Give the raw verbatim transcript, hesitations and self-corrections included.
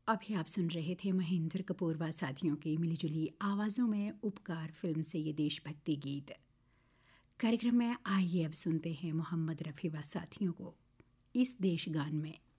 अभी आप सुन रहे थे महेंद्र कपूर व साथियों की मिलीजुली आवाज़ों में उपकार फिल्म से ये देशभक्ति गीत। कार्यक्रम में आइए अब सुनते हैं मोहम्मद रफ़ी व साथियों को इस देश गान में।